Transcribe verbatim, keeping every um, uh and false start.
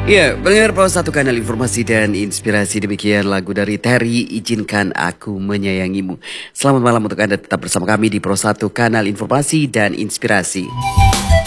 Ya, pendengar Pro satu Kanal Informasi dan Inspirasi, demikian lagu dari Terry, Izinkan Aku Menyayangimu. Selamat malam untuk Anda tetap bersama kami di Pro satu Kanal Informasi dan Inspirasi.